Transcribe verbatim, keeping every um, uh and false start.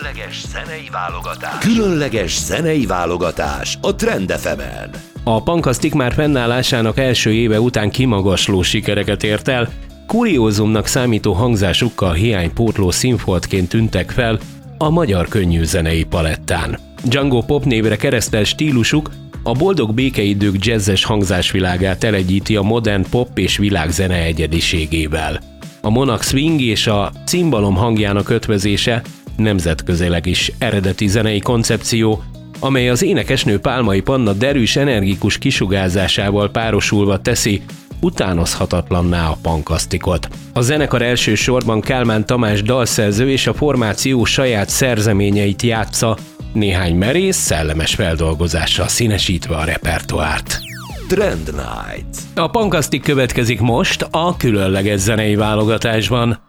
Különleges zenei válogatás. Különleges zenei válogatás a Trend ef emen. A Punkasztik már fennállásának első éve után kimagasló sikereket ért el, kuriózumnak számító hangzásukkal hiánypótló színfoltként tűntek fel a magyar könnyűzenei palettán. Django Pop névre keresztelt stílusuk a boldog békeidők jazzes hangzásvilágát elegyíti a modern pop és világzene egyediségével. A Monarch Swing és a cimbalom hangjának ötvözése nemzetközileg is eredeti zenei koncepció, amely az énekesnő Pálmai Panna derűs, energikus kisugárzásával párosulva teszi utánozhatatlanná a Punkasztikot. A zenekar elsősorban Kálmán Tamás dalszerző és a formáció saját szerzeményeit játsza, néhány merész, szellemes feldolgozással színesítve a repertoárt. Trend Night. A Punkasztik következik most a különleges zenei válogatásban.